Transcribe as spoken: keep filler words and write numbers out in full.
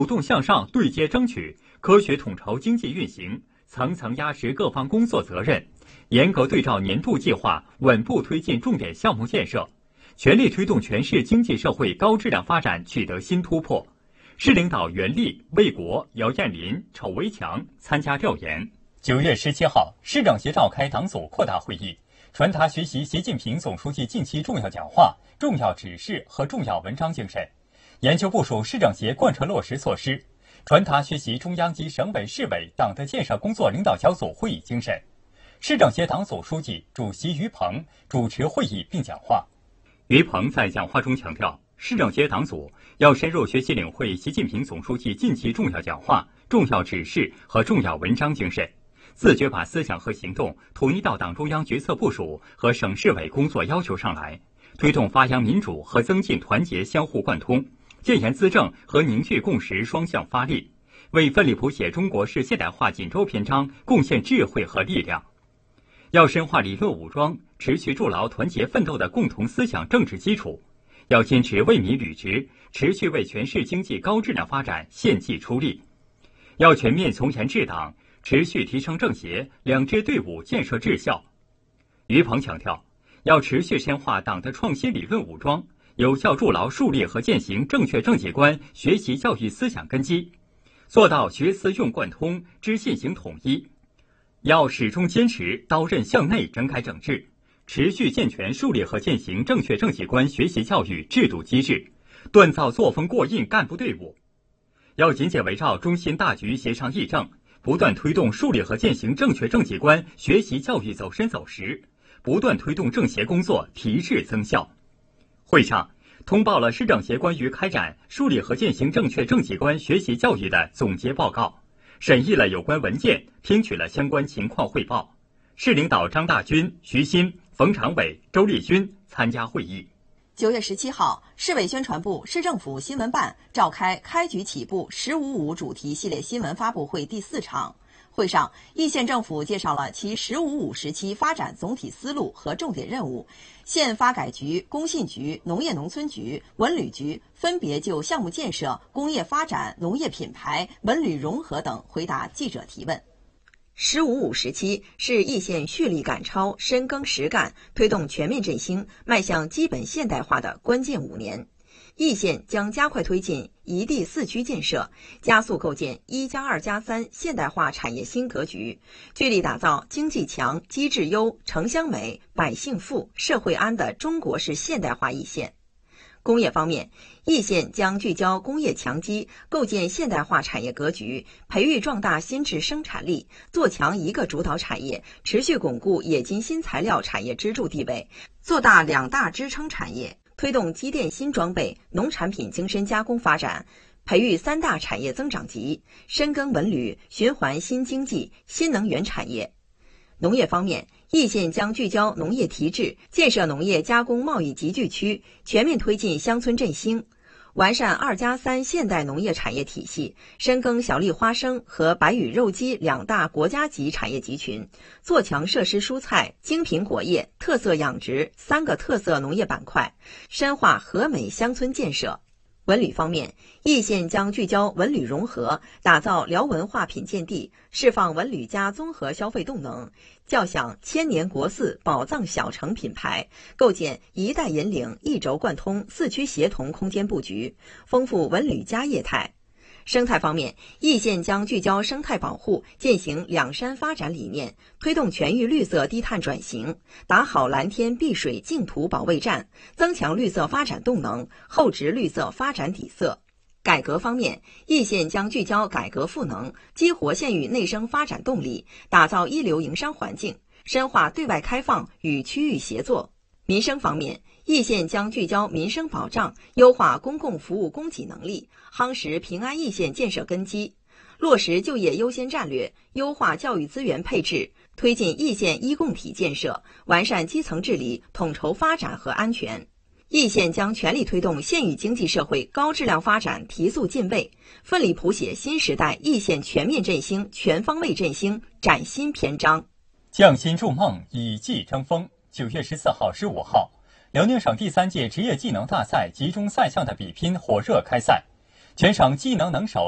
主动向上对接争取，科学统筹经济运行，层层压实各方工作责任，严格对照年度计划，稳步推进重点项目建设，全力推动全市经济社会高质量发展取得新突破。市领导袁立、魏国、姚艳林、丑维强参加调研。九月十七号，市政协召开党组扩大会议，传达学习习近平总书记近期重要讲话、重要指示和重要文章精神，研究部署市政协贯彻落实措施，传达学习中央及省委市委党的建设工作领导小组会议精神。市政协党组书记、主席于鹏主持会议并讲话。于鹏在讲话中强调，市政协党组要深入学习领会习近平总书记近期重要讲话、重要指示和重要文章精神，自觉把思想和行动统一到党中央决策部署和省市委工作要求上来，推动发扬民主和增进团结相互贯通，建言资政和凝聚共识双向发力，为奋力谱写中国式现代化锦州篇章贡献智慧和力量。要深化理论武装，持续筑牢团结奋斗的共同思想政治基础，要坚持为民履职，持续为全市经济高质量发展献计出力。要全面从严治党，持续提升政协两支队伍建设质效。于鹏强调，要持续深化党的创新理论武装，有效筑牢树立和践行正确政绩观学习教育思想根基，做到学思用贯通、知信行统一。要始终坚持刀刃向内整改整治，持续健全树立和践行正确政绩观学习教育制度机制，锻造作风过硬干部队伍。要紧紧围绕中心大局协商议政，不断推动树立和践行正确政绩观学习教育走深走实，不断推动政协工作提质增效。会上通报了市政协关于开展树立和践行正确政绩观学习教育的总结报告，审议了有关文件，听取了相关情况汇报。市领导张大军、徐新、冯长伟、周立军参加会议。 九月十七号，市委宣传部、市政府新闻办召开开局起步“十五五”主题系列新闻发布会第四场。会上，易县政府介绍了其“十五五”时期发展总体思路和重点任务，县发改局、工信局、农业农村局、文旅局分别就项目建设、工业发展、农业品牌、文旅融合等回答记者提问。十五五时期是易县蓄力赶超、深耕实干、推动全面振兴、迈向基本现代化的关键五年。易县将加快推进一地四区建设，加速构建一加二加三现代化产业新格局，聚力打造经济强、机制优、城乡美、百姓富、社会安的中国式现代化易县。工业方面，易县将聚焦工业强基，构建现代化产业格局，培育壮大新质生产力，做强一个主导产业，持续巩固冶金新材料产业支柱地位，做大两大支撑产业，推动机电新装备、农产品精深加工发展，培育三大产业增长极，深耕文旅、循环新经济、新能源产业。农业方面，易县将聚焦农业提质，建设农业加工贸易集聚区，全面推进乡村振兴，完善二加三现代农业产业体系，深耕小粒花生和白羽肉鸡两大国家级产业集群，做强设施蔬菜、精品果业、特色养殖三个特色农业板块，深化和美乡村建设。文旅方面，易县将聚焦文旅融合，打造辽文化品鉴地，释放文旅加综合消费动能，叫响千年国寺宝藏小城品牌，构建一带引领、一轴贯通、四区协同空间布局，丰富文旅加业态。生态方面，易县将聚焦生态保护，践行两山发展理念，推动全域绿色低碳转型，打好蓝天碧水净土保卫战，增强绿色发展动能，厚植绿色发展底色。改革方面，易县将聚焦改革赋能，激活县域内生发展动力，打造一流营商环境，深化对外开放与区域协作。民生方面，易县将聚焦民生保障，优化公共服务供给能力，夯实平安易县建设根基，落实就业优先战略，优化教育资源配置，推进易县一共体建设，完善基层治理，统筹发展和安全。易县将全力推动县域经济社会高质量发展提速进位，奋力谱写新时代易县全面振兴、全方位振兴崭新篇章。 匠心筑梦，以技争锋。九月十四号、十五号，辽宁省第三届职业技能大赛集中赛项的比拼火热开赛，全省技能能手